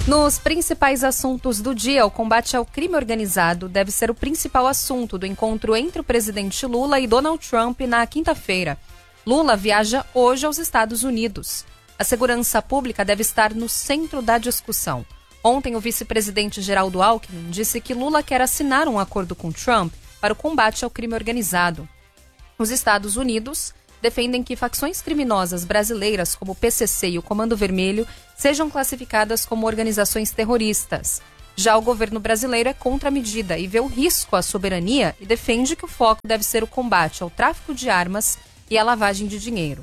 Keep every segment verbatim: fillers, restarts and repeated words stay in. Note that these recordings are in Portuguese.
Nos principais assuntos do dia, o combate ao crime organizado deve ser o principal assunto do encontro entre o presidente Lula e Donald Trump na quinta-feira. Lula viaja hoje aos Estados Unidos. A segurança pública deve estar no centro da discussão. Ontem, o vice-presidente Geraldo Alckmin disse que Lula quer assinar um acordo com Trump para o combate ao crime organizado. Os Estados Unidos defendem que facções criminosas brasileiras como o P C C e o Comando Vermelho sejam classificadas como organizações terroristas. Já o governo brasileiro é contra a medida e vê o risco à soberania e defende que o foco deve ser o combate ao tráfico de armas e à lavagem de dinheiro.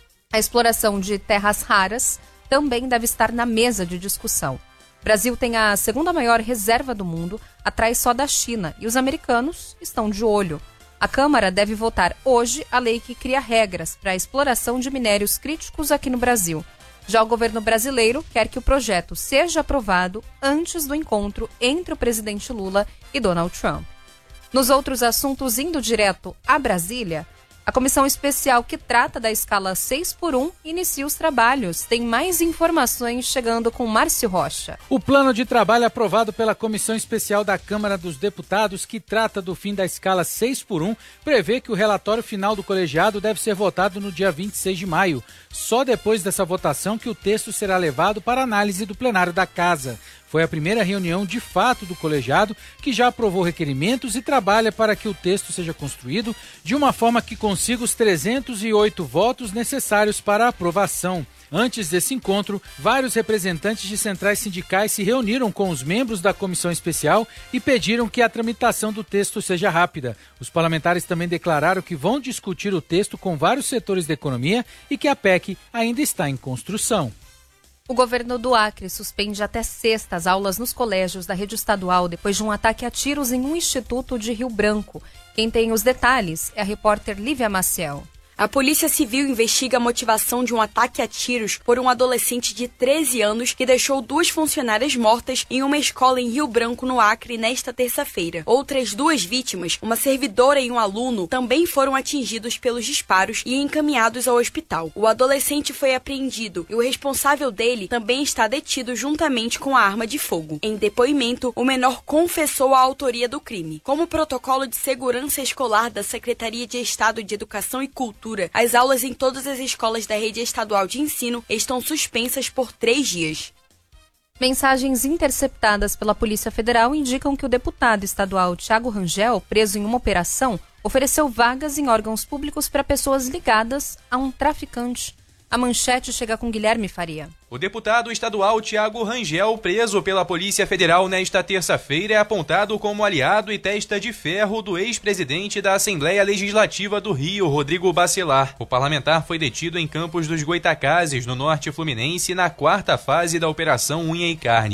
A exploração de terras raras também deve estar na mesa de discussão. O Brasil tem a segunda maior reserva do mundo, atrás só da China, e os americanos estão de olho. A Câmara deve votar hoje a lei que cria regras para a exploração de minérios críticos aqui no Brasil. Já o governo brasileiro quer que o projeto seja aprovado antes do encontro entre o presidente Lula e Donald Trump. Nos outros assuntos, indo direto a Brasília, a comissão especial que trata da escala seis por um inicia os trabalhos. Tem mais informações chegando com Márcio Rocha. O plano de trabalho aprovado pela Comissão Especial da Câmara dos Deputados, que trata do fim da escala seis por um, prevê que o relatório final do colegiado deve ser votado no dia vinte e seis de maio. Só depois dessa votação que o texto será levado para análise do plenário da Casa. Foi a primeira reunião de fato do colegiado, que já aprovou requerimentos e trabalha para que o texto seja construído de uma forma que consiga os trezentos e oito votos necessários para a aprovação. Antes desse encontro, vários representantes de centrais sindicais se reuniram com os membros da comissão especial e pediram que a tramitação do texto seja rápida. Os parlamentares também declararam que vão discutir o texto com vários setores da economia e que a P E C ainda está em construção. O governo do Acre suspende até sexta as aulas nos colégios da rede estadual depois de um ataque a tiros em um instituto de Rio Branco. Quem tem os detalhes é a repórter Lívia Maciel. A Polícia Civil investiga a motivação de um ataque a tiros por um adolescente de treze anos que deixou duas funcionárias mortas em uma escola em Rio Branco, no Acre, nesta terça-feira. Outras duas vítimas, uma servidora e um aluno, também foram atingidos pelos disparos e encaminhados ao hospital. O adolescente foi apreendido e o responsável dele também está detido juntamente com a arma de fogo. Em depoimento, o menor confessou a autoria do crime. Como protocolo de segurança escolar da Secretaria de Estado de Educação e Cultura, as aulas em todas as escolas da rede estadual de ensino estão suspensas por três dias. Mensagens interceptadas pela Polícia Federal indicam que o deputado estadual Thiago Rangel, preso em uma operação, ofereceu vagas em órgãos públicos para pessoas ligadas a um traficante. A manchete chega com Guilherme Faria. O deputado estadual Thiago Rangel, preso pela Polícia Federal nesta terça-feira, é apontado como aliado e testa de ferro do ex-presidente da Assembleia Legislativa do Rio, Rodrigo Bacelar. O parlamentar foi detido em Campos dos Goitacazes, no norte fluminense, na quarta fase da Operação Unha e Carne.